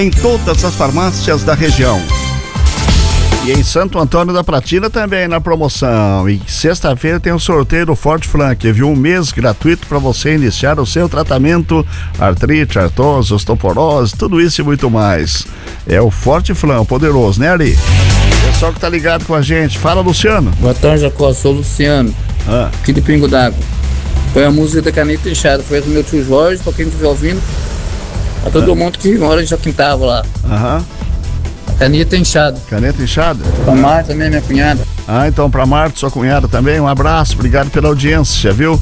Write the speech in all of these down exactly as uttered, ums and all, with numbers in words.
em todas as farmácias da região. E em Santo Antônio da Platina também na promoção. E sexta-feira tem o sorteio do Forte Flank, viu? Um mês gratuito para você iniciar o seu tratamento: artrite, artrose, osteoporose, tudo isso e muito mais. É o Forte Flank, poderoso, né, Ari? Pessoal que tá ligado com a gente. Fala, Luciano. Boa tarde, Jacó. Sou o Luciano, ah. aqui de Pingo d'Água. Foi a música da Caneta Inchada. Foi do meu tio Jorge, pra quem estiver ouvindo. A todo ah. mundo que mora em Joaquintava lá. Aham. Uhum. Caneta Inchada. Caneta Inchada? Pra Marta também, minha cunhada. Ah, então pra Marta, sua cunhada também, um abraço, obrigado pela audiência, viu?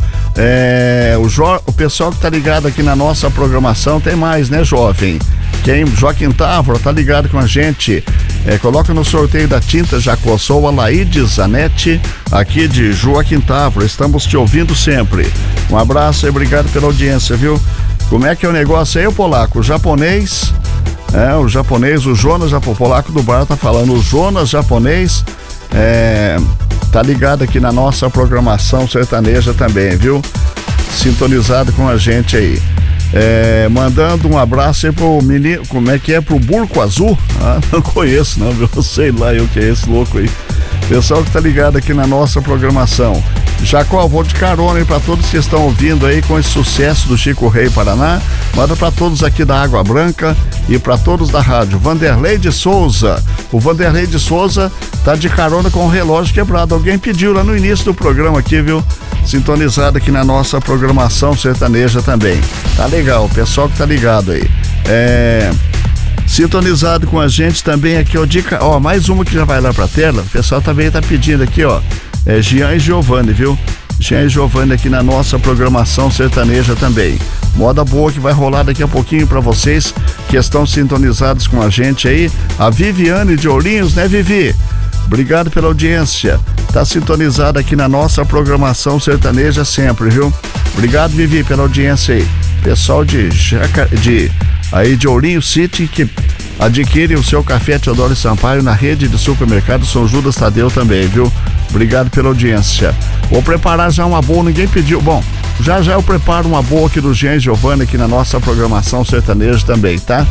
É, o, jo, o pessoal que tá ligado aqui na nossa programação tem mais, né, jovem? Quem, Joaquim Távora, tá ligado com a gente, é, coloca no sorteio da tinta Jacó. Sou a Laide Zanetti, aqui de Joaquim Távora, estamos te ouvindo sempre. Um abraço e obrigado pela audiência, viu? Como é que é o negócio aí, o polaco? O japonês... É, o japonês, o Jonas, o polaco do bar tá falando, o Jonas japonês é, tá ligado aqui na nossa programação sertaneja também, viu? Sintonizado com a gente aí. É, mandando um abraço aí pro menino, como é que é? Pro Burco Azul? Ah, não conheço não, viu? Sei lá eu que é esse louco aí. Pessoal que tá ligado aqui na nossa programação. Jacó, vou de carona aí pra todos que estão ouvindo aí com esse sucesso do Chico Rei Paraná. Manda pra todos aqui da Água Branca e pra todos da rádio. Vanderlei de Souza. O Vanderlei de Souza tá de carona com o relógio quebrado. Alguém pediu lá no início do programa aqui, viu? Sintonizado aqui na nossa programação sertaneja também. Tá legal, o pessoal que tá ligado aí. É... Sintonizado com a gente também aqui, ó, dica, ó, mais uma que já vai lá pra tela. O pessoal também tá pedindo aqui, ó, é Jean e Giovanni, viu? Jean e Giovanni aqui na nossa programação sertaneja também. Moda boa que vai rolar daqui a pouquinho pra vocês que estão sintonizados com a gente aí. A Viviane de Ourinhos, né, Vivi? Obrigado pela audiência. Tá sintonizada aqui na nossa programação sertaneja sempre, viu? Obrigado, Vivi, pela audiência aí. Pessoal de Jaca... de aí de Ourinho City, que adquire o seu café Teodoro Sampaio na rede de supermercado São Judas Tadeu também, viu? Obrigado pela audiência. Vou preparar já uma boa, ninguém pediu. Bom, já já eu preparo uma boa aqui do Jean e Giovanni aqui na nossa programação sertaneja também, tá?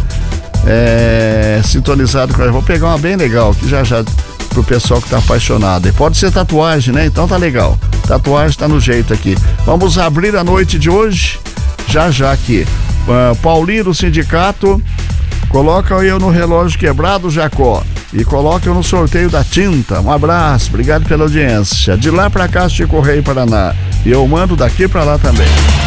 É, sintonizado com... Vou pegar uma bem legal aqui já já pro pessoal que tá apaixonado. E pode ser tatuagem, né? Então tá legal. Tatuagem tá no jeito aqui. Vamos abrir a noite de hoje já já aqui. Uh, Paulinho do Sindicato, coloca eu no relógio quebrado, Jacó, e coloca eu no sorteio da tinta. Um abraço, obrigado pela audiência. De lá pra cá, Chico Rei Paraná, e eu mando daqui pra lá também.